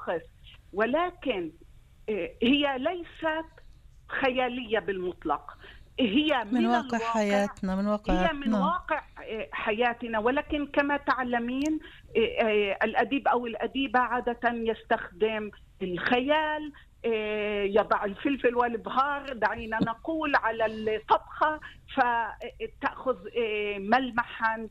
الشخص، ولكن هي ليست خيالية بالمطلق، هي من واقع حياتنا، هي من واقع حياتنا. ولكن كما تعلمين الأديب أو الأديبة عادة يستخدم الخيال، يضع الفلفل والبهار دعينا نقول على الطبخة، فتأخذ ملمحا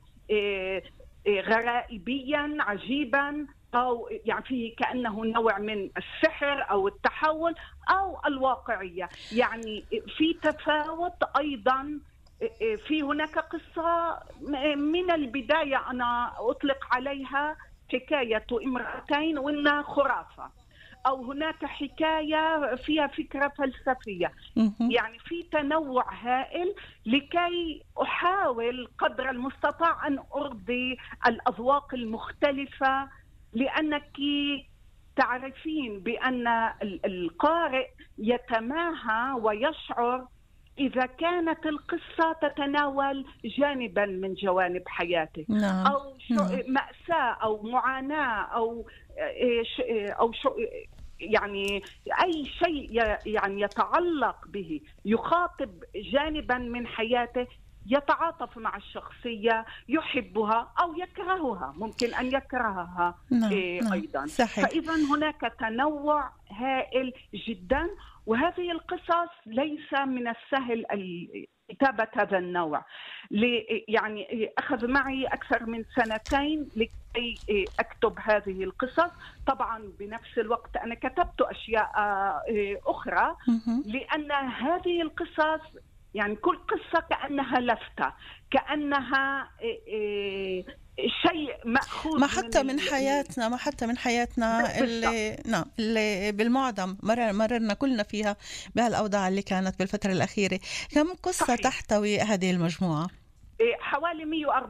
غرائبيا عجيبا، أو يعني فيه كأنه نوع من السحر أو التحول أو الواقعية. يعني في تفاوت أيضا. في هناك قصة من البداية أنا أطلق عليها حكاية امرأتين وإنها خرافة، أو هناك حكاية فيها فكرة فلسفية. يعني في تنوع هائل لكي أحاول قدر المستطاع أن أرضي الأذواق المختلفة، لأنك تعرفين بأن القارئ يتماهى ويشعر إذا كانت القصة تتناول جانبا من جوانب حياته، أو مأساة أو معاناة أو يعني أي شيء يعني يتعلق به، يخاطب جانبا من حياته، يتعاطف مع الشخصية، يحبها أو يكرهها، ممكن أن يكرهها أيضا. صحيح. فإذا هناك تنوع هائل جدا، وهذه القصص ليس من السهل كتابة هذا النوع. يعني أخذ معي أكثر من 2 لكي أكتب هذه القصص. طبعا بنفس الوقت أنا كتبت أشياء أخرى، لأن هذه القصص يعني كل قصة كأنها لفتة، كأنها شيء مأخوذ ما حتى من حياتنا اللي بالمعظم مررنا كلنا فيها بهالأوضاع اللي كانت بالفترة الأخيرة. كم قصة صحيح. تحتوي هذه المجموعة؟ حوالي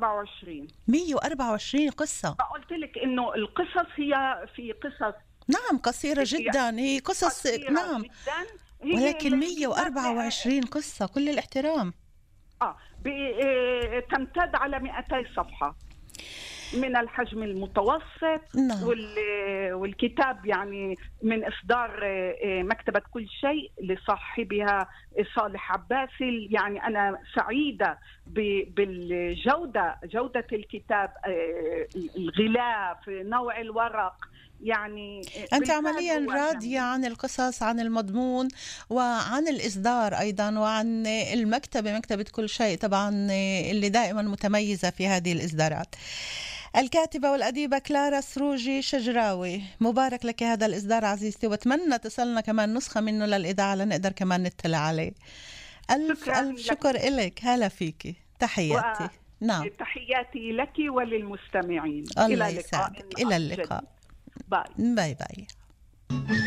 124 قصة. قلت لك إنه القصص هي في قصص قصيرة جدا، هي قصص جداً. ولكن 124 قصة، كل الاحترام. تمتد على 200 صفحة من الحجم المتوسط. والكتاب يعني من إصدار مكتبة كل شيء لصاحبها صالح عباسي. يعني أنا سعيدة جودة الكتاب، الغلاف، نوع الورق. يعني أنت عمليا راضية عن القصص، عن المضمون، وعن الإصدار أيضا، وعن مكتبة كل شيء طبعا اللي دائما متميزة في هذه الإصدارات. الكاتبة والأديبة كلارا سروجي شجراوي، مبارك لك هذا الإصدار عزيزتي، وأتمنى تصلنا كمان نسخة منه للإذاعة لنقدر كمان نطلع عليه. ألف شكر لك. هلا فيكي، تحياتي. تحياتي لك وللمستمعين. الله يسعدك. إلى اللقاء. باي باي باي.